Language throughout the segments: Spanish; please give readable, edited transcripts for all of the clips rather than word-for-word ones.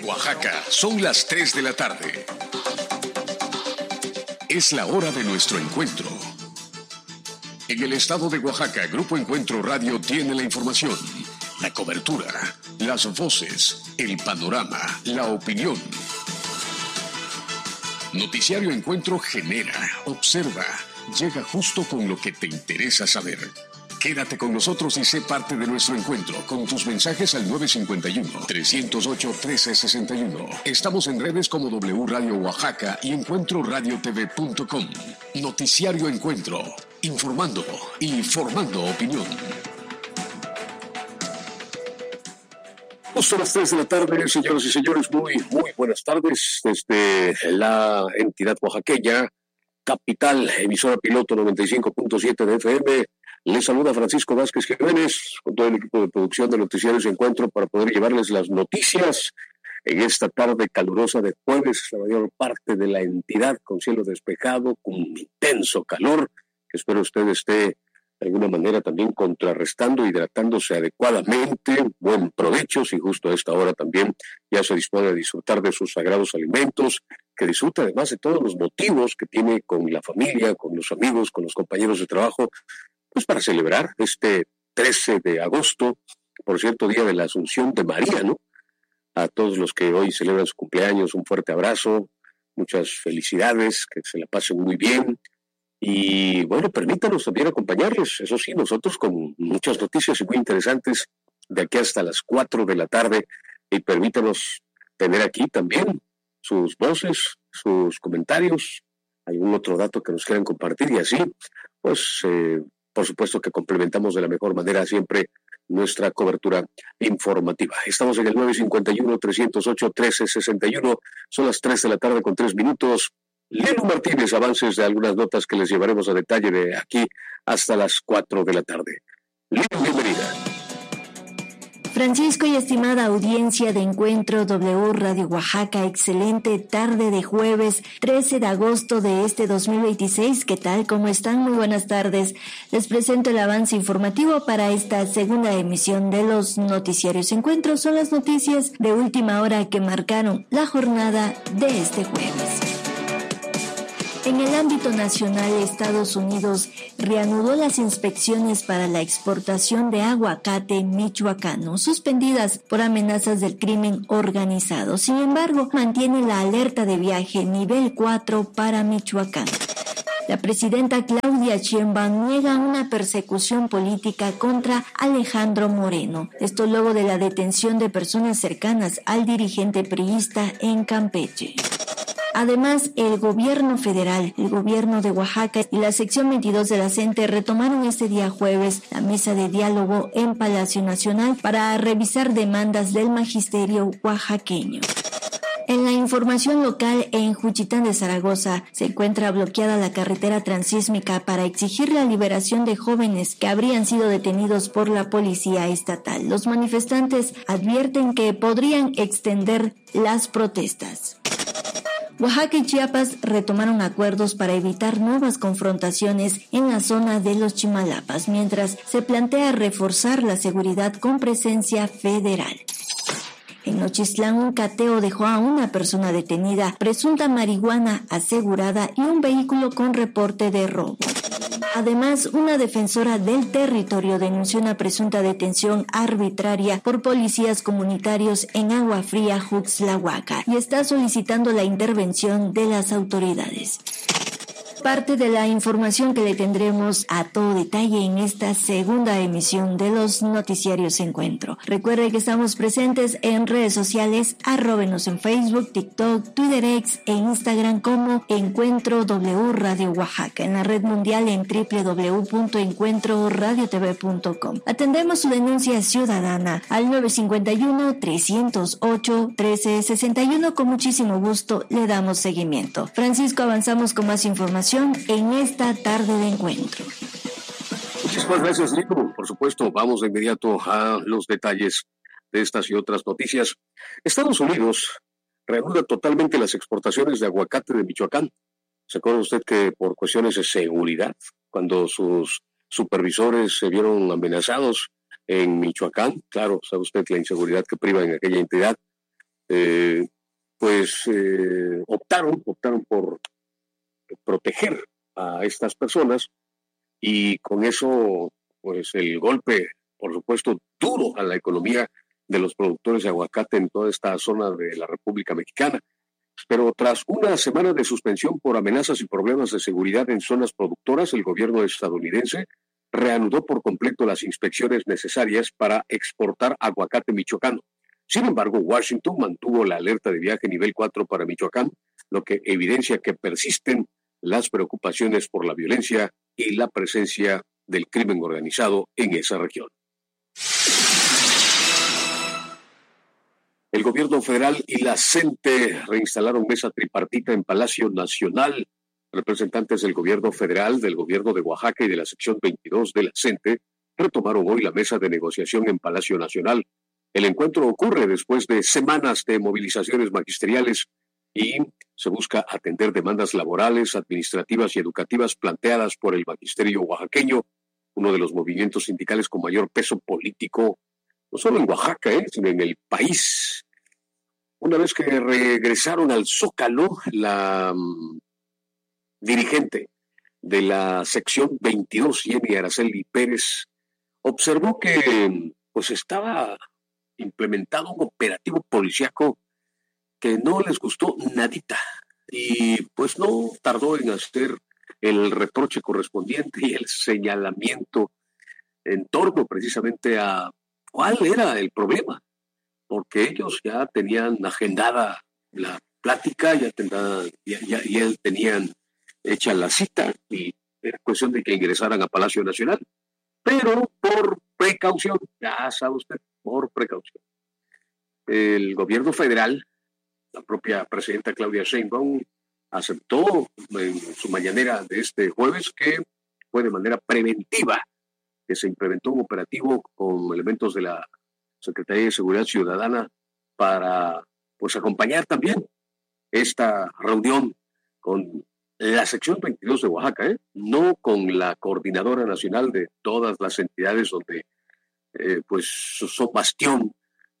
Oaxaca, son las 3 de la tarde. Es la hora de nuestro encuentro. En el estado de Oaxaca, Grupo Encuentro Radio tiene la información, la cobertura, las voces, el panorama, la opinión. Noticiario Encuentro genera, observa, llega justo con lo que te interesa saber. Quédate con nosotros y sé parte de nuestro encuentro con tus mensajes al 951-308-1361. Estamos en redes como W Radio Oaxaca y EncuentroRadioTV.com. Noticiario Encuentro, informando y formando opinión. Son las 3 de la tarde, señoras y señores, muy buenas tardes desde la entidad oaxaqueña, capital, emisora piloto 95.7 de FM. Les saluda Francisco Vázquez Jiménez con todo el equipo de producción de Noticiarios Encuentro para poder llevarles las noticias en esta tarde calurosa de jueves, la mayor parte de la entidad con cielo despejado, con intenso calor, que espero usted esté de alguna manera también contrarrestando, hidratándose adecuadamente. Buen provecho, si justo a esta hora también ya se dispone a disfrutar de sus sagrados alimentos, que disfruta además de todos los motivos que tiene con la familia, con los amigos, con los compañeros de trabajo, pues para celebrar este 13 de agosto, por cierto, día de la Asunción de María, ¿no? A todos los que hoy celebran su cumpleaños, un fuerte abrazo, muchas felicidades, que se la pasen muy bien. Y bueno, permítanos también acompañarles, eso sí, nosotros con muchas noticias y muy interesantes de aquí hasta las 4 de la tarde. Y permítanos tener aquí también sus voces, sus comentarios, algún otro dato que nos quieran compartir y así, pues por supuesto que complementamos de la mejor manera siempre nuestra cobertura informativa. Estamos en el 951-308-1361, son las 3 de la tarde con 3 minutos. Lelo Martínez, avances de algunas notas que les llevaremos a detalle de aquí hasta las 4 de la tarde. Lelo, bienvenida. Francisco y estimada audiencia de Encuentro W Radio Oaxaca, excelente tarde de jueves 13 de agosto de este 2026. ¿Qué tal? ¿Cómo están? Muy buenas tardes. Les presento el avance informativo para esta segunda emisión de los noticiarios Encuentro. Son las noticias de última hora que marcaron la jornada de este jueves. En el ámbito nacional, Estados Unidos reanudó las inspecciones para la exportación de aguacate michoacano, suspendidas por amenazas del crimen organizado. Sin embargo, mantiene la alerta de viaje nivel 4 para Michoacán. La presidenta Claudia Sheinbaum niega una persecución política contra Alejandro Moreno. Esto luego de la detención de personas cercanas al dirigente priista en Campeche. Además, el gobierno federal, el gobierno de Oaxaca y la sección 22 de la CENTE retomaron este día jueves la mesa de diálogo en Palacio Nacional para revisar demandas del magisterio oaxaqueño. En la información local, en Juchitán de Zaragoza se encuentra bloqueada la carretera transísmica para exigir la liberación de jóvenes que habrían sido detenidos por la policía estatal. Los manifestantes advierten que podrían extender las protestas. Oaxaca y Chiapas retomaron acuerdos para evitar nuevas confrontaciones en la zona de los Chimalapas, mientras se plantea reforzar la seguridad con presencia federal. En Nochistlán, un cateo dejó a una persona detenida, presunta marihuana asegurada y un vehículo con reporte de robo. Además, una defensora del territorio denunció una presunta detención arbitraria por policías comunitarios en Agua Fría, Juxtlahuaca, y está solicitando la intervención de las autoridades. Parte de la información que le tendremos a todo detalle en esta segunda emisión de los noticiarios Encuentro. Recuerde que estamos presentes en redes sociales, arróbenos en Facebook, TikTok, Twitter X e Instagram como Encuentro W Radio Oaxaca, en la red mundial en www.encuentroradiotv.com. Atendemos su denuncia ciudadana al 951-308-1361. Con muchísimo gusto le damos seguimiento. Francisco, avanzamos con más información en esta tarde de encuentro. Muchísimas gracias, Lito. Por supuesto, vamos de inmediato a los detalles de estas y otras noticias. Estados Unidos reanuda totalmente las exportaciones de aguacate de Michoacán. ¿Se acuerda usted que por cuestiones de seguridad, cuando sus supervisores se vieron amenazados en Michoacán, claro, sabe usted la inseguridad que priva en aquella entidad, optaron por proteger a estas personas y con eso, pues el golpe, por supuesto, duro a la economía de los productores de aguacate en toda esta zona de la República Mexicana. Pero tras una semana de suspensión por amenazas y problemas de seguridad en zonas productoras, el gobierno estadounidense reanudó por completo las inspecciones necesarias para exportar aguacate michoacano. Sin embargo, Washington mantuvo la alerta de viaje nivel 4 para Michoacán, lo que evidencia que persisten las preocupaciones por la violencia y la presencia del crimen organizado en esa región. El gobierno federal y la CENTE reinstalaron mesa tripartita en Palacio Nacional. Representantes del gobierno federal, del gobierno de Oaxaca y de la sección 22 de la CENTE retomaron hoy la mesa de negociación en Palacio Nacional. El encuentro ocurre después de semanas de movilizaciones magisteriales y se busca atender demandas laborales, administrativas y educativas planteadas por el magisterio oaxaqueño, uno de los movimientos sindicales con mayor peso político, no solo en Oaxaca, sino en el país. Una vez que regresaron al Zócalo, la dirigente de la sección 22, Jenny Araceli Pérez, observó que pues estaba implementado un operativo policíaco que no les gustó nadita y pues no tardó en hacer el reproche correspondiente y el señalamiento en torno precisamente a cuál era el problema, porque ellos ya tenían agendada la plática, ya tenían hecha la cita y era cuestión de que ingresaran a Palacio Nacional, pero por precaución, ya sabe usted, por precaución. El gobierno federal, la propia presidenta Claudia Sheinbaum, aceptó en su mañanera de este jueves que fue de manera preventiva que se implementó un operativo con elementos de la Secretaría de Seguridad Ciudadana para pues acompañar también esta reunión con la sección 22 de Oaxaca, no con la coordinadora nacional de todas las entidades donde pues son bastión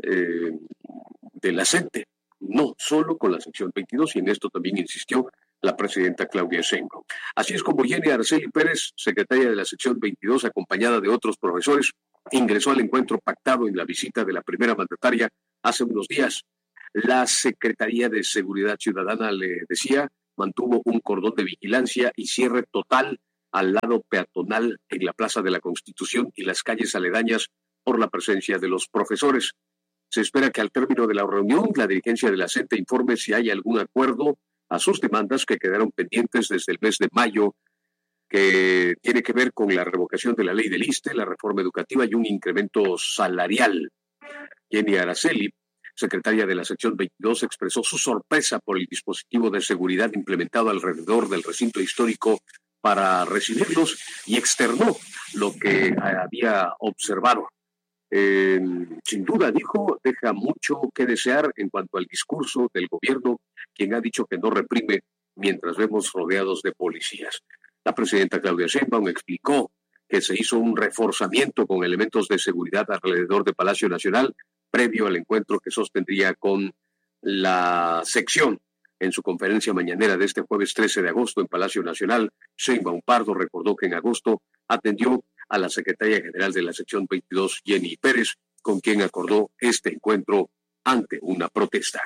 de la CENTE, no, solo con la sección 22, y en esto también insistió la presidenta Claudia Sheinbaum. Así es como Jenny Araceli Pérez, secretaria de la sección 22, acompañada de otros profesores, ingresó al encuentro pactado en la visita de la primera mandataria hace unos días. La Secretaría de Seguridad Ciudadana, le decía, mantuvo un cordón de vigilancia y cierre total al lado peatonal en la Plaza de la Constitución y las calles aledañas por la presencia de los profesores. Se espera que al término de la reunión la dirigencia de la CENTE informe si hay algún acuerdo a sus demandas que quedaron pendientes desde el mes de mayo, que tiene que ver con la revocación de la ley del ISSSTE, la reforma educativa y un incremento salarial. Jenny Araceli, secretaria de la sección 22, expresó su sorpresa por el dispositivo de seguridad implementado alrededor del recinto histórico para recibirlos y externó lo que había observado. Sin duda, dijo, deja mucho que desear en cuanto al discurso del gobierno, quien ha dicho que no reprime mientras vemos rodeados de policías. La presidenta Claudia Sheinbaum explicó que se hizo un reforzamiento con elementos de seguridad alrededor de Palacio Nacional previo al encuentro que sostendría con la sección. En su conferencia mañanera de este jueves 13 de agosto en Palacio Nacional, Sheinbaum Pardo recordó que en agosto atendió a la secretaria general de la sección 22, Jenny Pérez, con quien acordó este encuentro ante una protesta.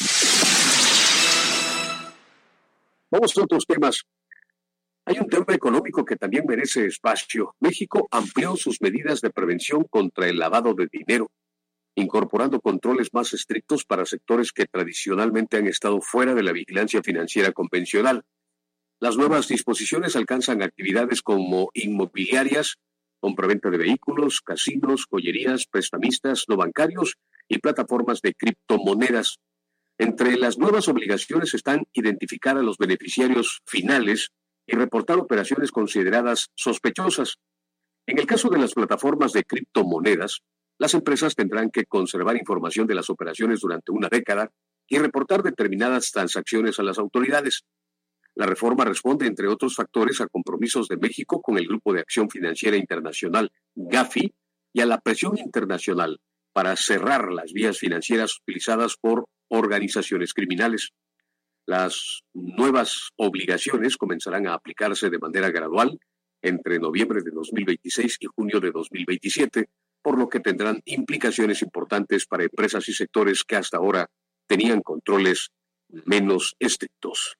Vamos a otros temas. Hay un tema económico que también merece espacio. México amplió sus medidas de prevención contra el lavado de dinero, incorporando controles más estrictos para sectores que tradicionalmente han estado fuera de la vigilancia financiera convencional. Las nuevas disposiciones alcanzan actividades como inmobiliarias, compraventa de vehículos, casinos, joyerías, prestamistas no bancarios y plataformas de criptomonedas. Entre las nuevas obligaciones están identificar a los beneficiarios finales y reportar operaciones consideradas sospechosas. En el caso de las plataformas de criptomonedas, las empresas tendrán que conservar información de las operaciones durante una década y reportar determinadas transacciones a las autoridades. La reforma responde, entre otros factores, a compromisos de México con el Grupo de Acción Financiera Internacional, GAFI, y a la presión internacional para cerrar las vías financieras utilizadas por organizaciones criminales. Las nuevas obligaciones comenzarán a aplicarse de manera gradual entre noviembre de 2026 y junio de 2027, por lo que tendrán implicaciones importantes para empresas y sectores que hasta ahora tenían controles menos estrictos.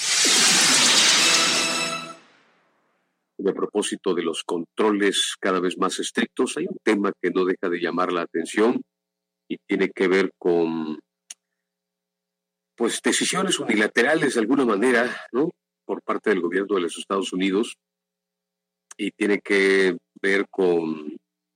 A propósito de los controles cada vez más estrictos, hay un tema que no deja de llamar la atención y tiene que ver con decisiones unilaterales de alguna manera, ¿no?, por parte del gobierno de los Estados Unidos, y tiene que ver con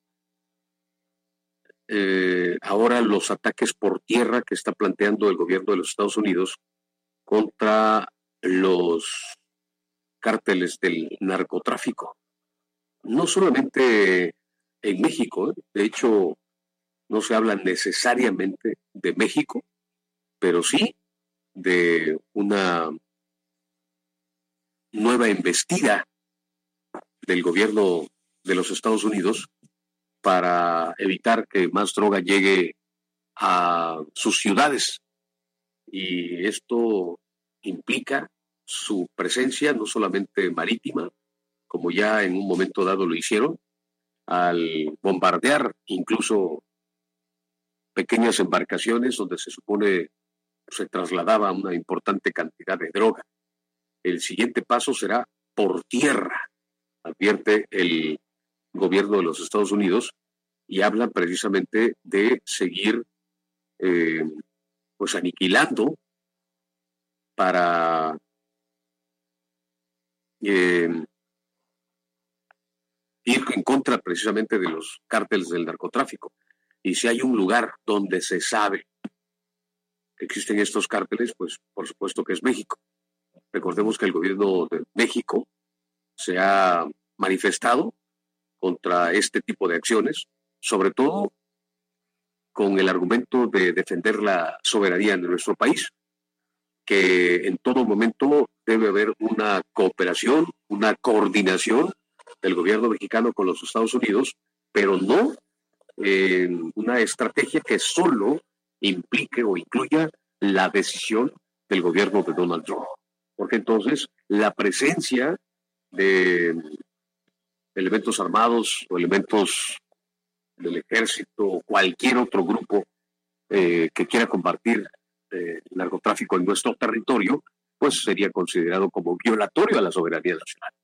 ahora los ataques por tierra que está planteando el gobierno de los Estados Unidos contra los cárteles del narcotráfico. No solamente en México, de hecho, no se habla necesariamente de México, pero sí de una nueva embestida del gobierno de los Estados Unidos para evitar que más droga llegue a sus ciudades. Y esto implica su presencia no solamente marítima, como ya en un momento dado lo hicieron, al bombardear incluso pequeñas embarcaciones donde se supone se trasladaba una importante cantidad de droga. El siguiente paso será por tierra, advierte el gobierno de los Estados Unidos, y habla precisamente de seguir aniquilando para ir en contra precisamente de los cárteles del narcotráfico. Y si hay un lugar donde se sabe que existen estos cárteles, pues por supuesto que es México. Recordemos que el gobierno de México se ha manifestado contra este tipo de acciones, sobre todo con el argumento de defender la soberanía de nuestro país, que en todo momento debe haber una cooperación, una coordinación del gobierno mexicano con los Estados Unidos, pero no una estrategia que solo implique o incluya la decisión del gobierno de Donald Trump. Porque entonces la presencia de elementos armados o elementos del ejército o cualquier otro grupo que quiera combatir el narcotráfico en nuestro territorio, pues sería considerado como violatorio a la soberanía nacional.